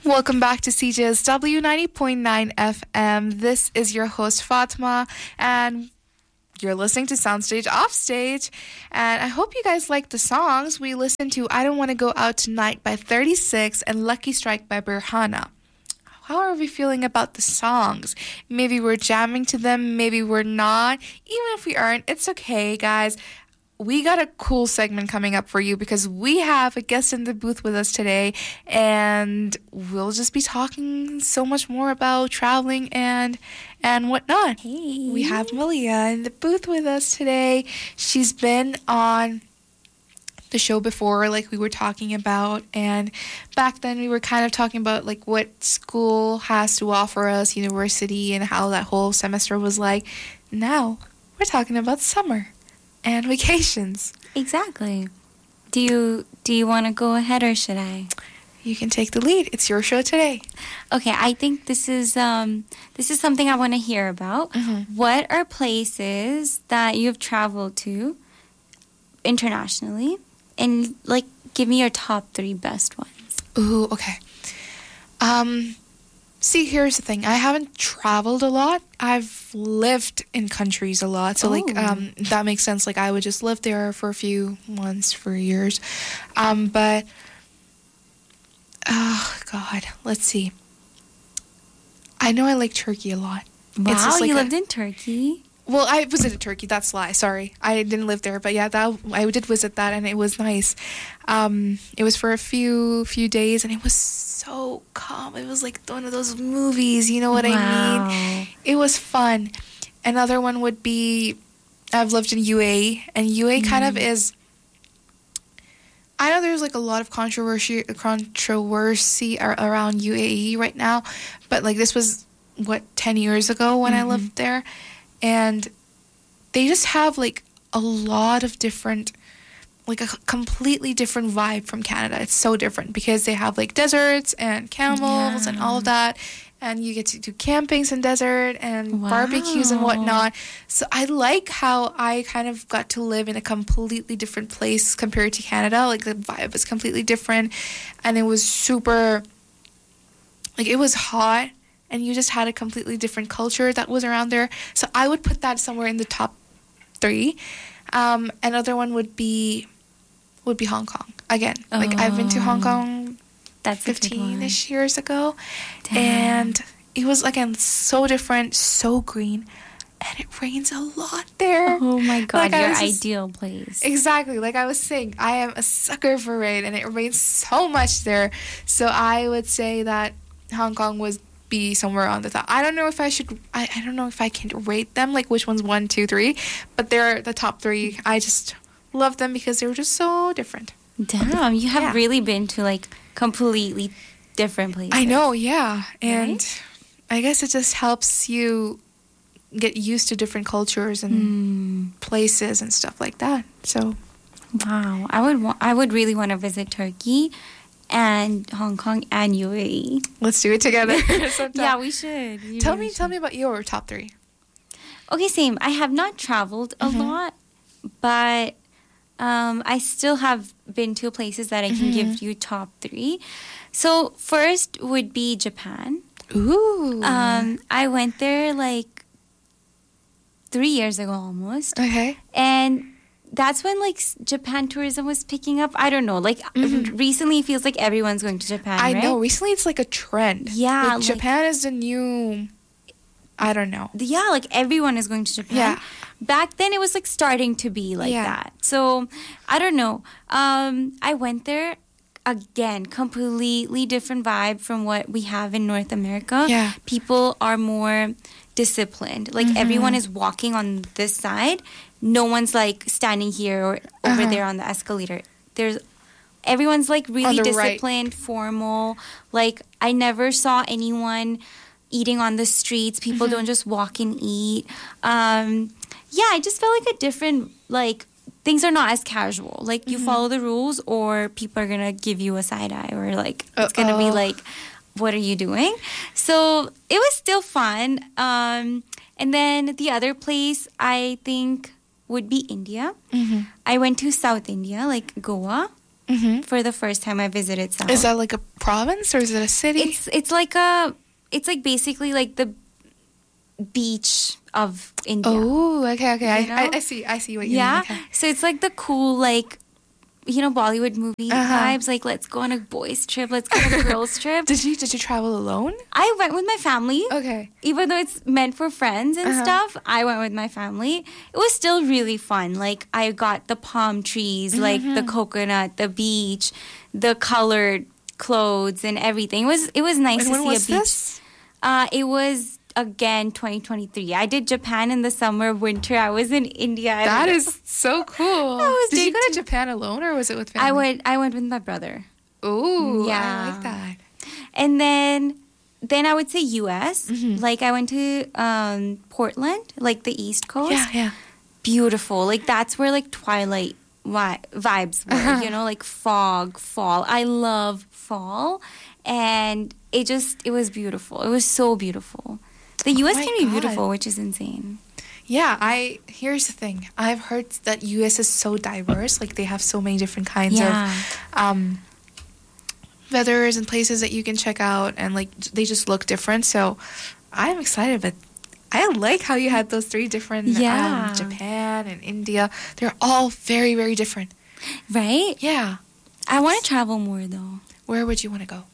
Welcome back to CJSW 90.9 FM. This is your host Fatma, and you're listening to Soundstage Offstage. And I hope you guys like the songs. We listened to I Don't Want to Go Out Tonight by 36 and Lucky Strike by Berhana. How are we feeling about the songs? Maybe we're jamming to them, maybe we're not. Even if we aren't, it's okay, guys. We got a cool segment coming up for you because we have a guest in the booth with us today, and we'll just be talking so much more about traveling and whatnot. Hey. We have Malia in the booth with us today. She's been on the show before, like we were talking about, and back then we were kind of talking about like what school has to offer us, university, and how that whole semester was like. Now we're talking about summer and vacations. Exactly. Do you want to go ahead or should I? You can take the lead. It's your show today. Okay, I think this is something I want to hear about. Mm-hmm. What are places that you've traveled to internationally, and like give me your top 3 best ones. Ooh, okay. See, here's the thing. I haven't traveled a lot. I've lived in countries a lot. So, that makes sense. Like, I would just live there for a few months, for years. But, oh, God. Let's see. I know I like Turkey a lot. Wow, it's just like you lived in Turkey? Well, I visited Turkey. That's a lie. Sorry. I didn't live there. But yeah, I did visit that, and it was nice. It was for a few days, and it was so calm. It was like one of those movies, you know what I mean? It was fun. Another one would be, I've lived in UAE, and UAE kind of is, I know there's like a lot of controversy around UAE right now, but like this was, 10 years ago when I lived there. And they just have, like, a lot of different, like, a completely different vibe from Canada. It's so different because they have, like, deserts and camels and all of that. And you get to do campings in desert and barbecues and whatnot. So I like how I kind of got to live in a completely different place compared to Canada. Like, the vibe is completely different. And it was super, like, it was hot. And you just had a completely different culture that was around there. So I would put that somewhere in the top 3. Another one would be Hong Kong. Again, like I've been to Hong Kong 15-ish years ago. Damn. And it was, again, so different, so green. And it rains a lot there. Oh my God, like your ideal place. Exactly. Like I was saying, I am a sucker for rain. And it rains so much there. So I would say that Hong Kong was be somewhere on the top. I don't know if I should, I don't know if I can rate them, like which one's 1, 2, 3, but they're the top 3. I just love them because they were just so different. Damn, you have really been to like completely different places. I know, yeah. And right? I guess it just helps you get used to different cultures and places and stuff like that. So, wow, I would really want to visit Turkey and Hong Kong and UAE. Let's do it together. Yeah, we should. Tell me about your top 3. Okay, same. I have not traveled a lot, but I still have been to places that I can give you top 3. So first would be Japan. Ooh. I went there like 3 years ago almost. Okay. And that's when like Japan tourism was picking up. I don't know. Like recently it feels like everyone's going to Japan, I right? know. Recently it's like a trend. Yeah. Like, Japan is the new, I don't know. Yeah, like everyone is going to Japan. Yeah. Back then it was like starting to be like that. So I don't know. I went there. Again, completely different vibe from what we have in North America. Yeah. People are more disciplined. Like everyone is walking on this side. No one's like standing here or over there on the escalator. Everyone's like really disciplined, formal. Like I never saw anyone eating on the streets. People don't just walk and eat. I just felt like a different, like, things are not as casual. Like, you follow the rules or people are going to give you a side eye or, like, it's going to be like, what are you doing? So, it was still fun. And then the other place, I think, would be India. I went to South India, like Goa. for the first time I visited South. Is that like a province or is it a city? It's like basically like the beach of India. Oh, okay. You know? I see what you mean. Okay. So it's like the cool, like, Bollywood movie vibes. Like, let's go on a boys trip. Let's go on a girls trip. Did you travel alone? I went with my family. Okay. Even though it's meant for friends and stuff, I went with my family. It was still really fun. Like, I got the palm trees, like the coconut, the beach, the colored clothes and everything. It was nice And to when see was a beach. this? It was again 2023. I did Japan in the summer, winter. I was in India. That is so cool. Did you go to Japan alone or was it with family? I went with my brother. Ooh, Yeah. I like that. And then I would say US. Like I went to Portland, like the East Coast. Yeah. Beautiful. Like that's where like twilight vibes were, like fog, fall. I love fall. And it was beautiful. It was so beautiful. The US can be beautiful, which is insane. Yeah, here's the thing. I've heard that US is so diverse. Like they have so many different kinds of weathers and places that you can check out, and like they just look different. So I'm excited, but I like how you had those three different Japan and India. They're all very, very different. Right? Yeah. I want to travel more though. Where would you want to go?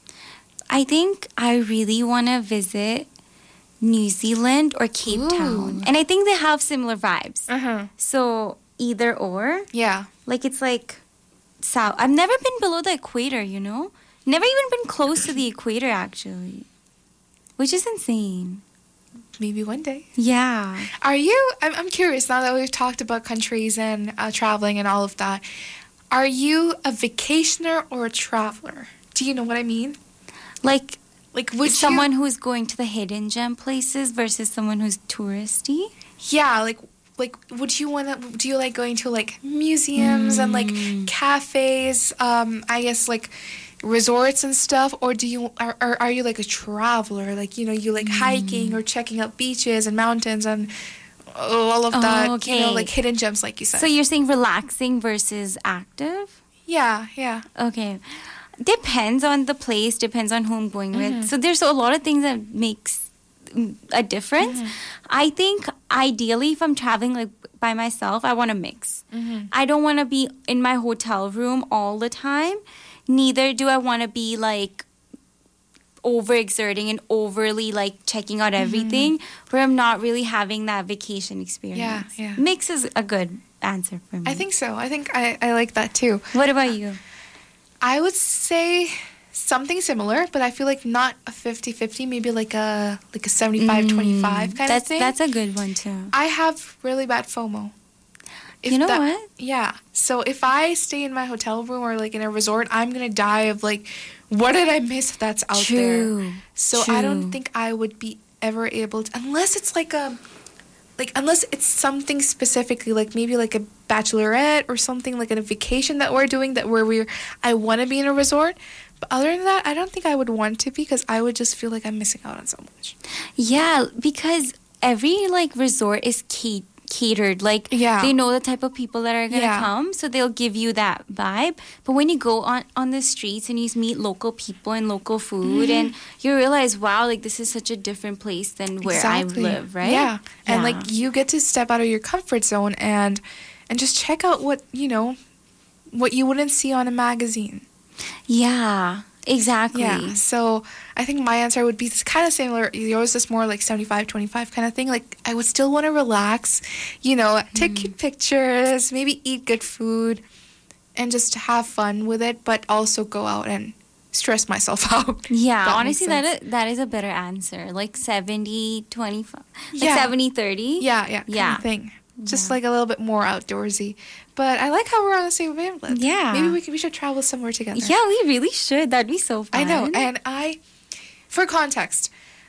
I think I really want to visit New Zealand or Cape Town. And I think they have similar vibes. So either or. Yeah. Like it's like south. I've never been below the equator, Never even been close to the equator actually. Which is insane. Maybe one day. Yeah. I'm curious now that we've talked about countries and traveling and all of that. Are you a vacationer or a traveler? Do you know what I mean? Like would someone who's going to the hidden gem places versus someone who's touristy? Yeah, like would you want to, do you like going to like museums and like cafes, I guess like resorts and stuff, or are you like a traveler, like you like hiking or checking out beaches and mountains and all of that, okay. Like hidden gems like you said. So you're saying relaxing versus active? Yeah. Okay. Depends on the place, depends on who I'm going with. So there's a lot of things that makes a difference. I think ideally if I'm traveling like by myself, I want to mix. I don't want to be in my hotel room all the time. Neither do I want to be like overexerting and overly like checking out everything where I'm not really having that vacation experience. Yeah. Mix is a good answer for me. I think so. I think I like that too. What about you? I would say something similar, but I feel like not a 50-50, maybe like a 75-25 kind of thing. That's a good one too. I have really bad FOMO. What? Yeah. So if I stay in my hotel room or like in a resort, I'm going to die of like, what did I miss that's out there? So I don't think I would be ever able to, unless it's unless it's something specifically, like maybe like a bachelorette or something like a vacation that we're doing I want to be in a resort. But other than that, I don't think I would want to, because I would just feel like I'm missing out on so much. Yeah, because every like resort is catered. Like they know the type of people that are going to come, so they'll give you that vibe. But when you go on the streets and you meet local people and local food and you realize, wow, like this is such a different place than where I live, right? Yeah. And like you get to step out of your comfort zone and just check out what you wouldn't see on a magazine. Yeah. Exactly. Yeah, so I think my answer would be kind of similar. Yours is more like 75-25 kind of thing. Like, I would still want to relax, take cute pictures, maybe eat good food, and just have fun with it, but also go out and stress myself out. Yeah, honestly, that is a better answer. Like 70-25. Like 70-30. Yeah, kind of thing. Just like a little bit more outdoorsy. But I like how we're on the same wavelength. Yeah. Maybe we should travel somewhere together. Yeah, we really should. That'd be so fun. I know. And for context,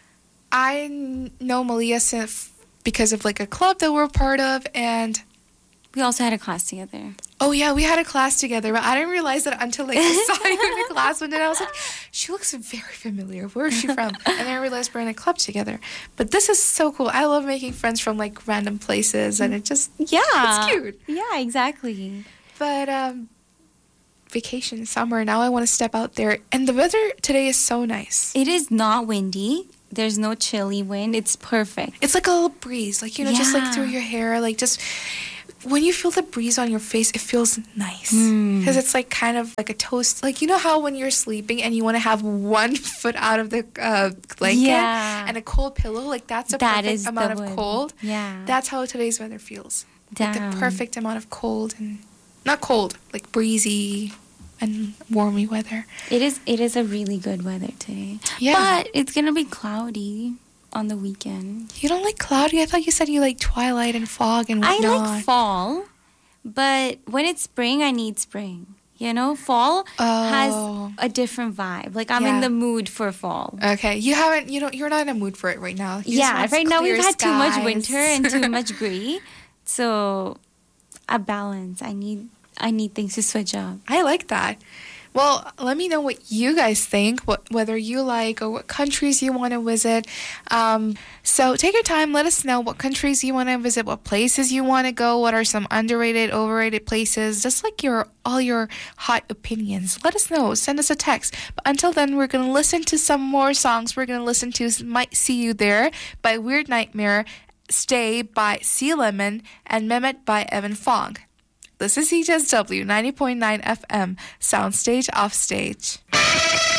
I know Malia because of like a club that we're part of, and we also had a class together. Oh, yeah, we had a class together, but I didn't realize that until like, I saw you in a class one day. I was like, she looks very familiar. Where is she from? And then I realized we're in a club together. But this is so cool. I love making friends from like random places, and it just, it's cute. Yeah, exactly. But vacation, summer. Now I want to step out there. And the weather today is so nice. It is not windy. There's no chilly wind. It's perfect. It's like a little breeze, like, just like through your hair, like just when you feel the breeze on your face, it feels nice because it's like kind of like a toast. Like, how when you're sleeping and you want to have one foot out of the blanket and a cold pillow, like that's a perfect amount of cold. Yeah, that's how today's weather feels. Damn. Like the perfect amount of cold and not cold, like breezy and warmy weather. It is a really good weather today. Yeah, but it's gonna be cloudy on the weekend. You don't like cloudy? I thought you said you like twilight and fog and whatnot. I like fall, but when it's spring, I need spring. Fall has a different vibe. Like I'm in the mood for fall. Okay, you're not in a mood for it right now. Right now we've had too much winter and too much gray, so a balance. I need things to switch up. I like that. Well, let me know what you guys think, whether you like or what countries you want to visit. So take your time. Let us know what countries you want to visit, what places you want to go, what are some underrated, overrated places, just like all your hot opinions. Let us know. Send us a text. But until then, we're going to listen to some more songs. We're going to listen to Might See You There by Weird Nightmare, Stay by Sea Lemon, and Mehmet by Evan Fong. This is CJSW 90.9 FM, Soundstage Offstage.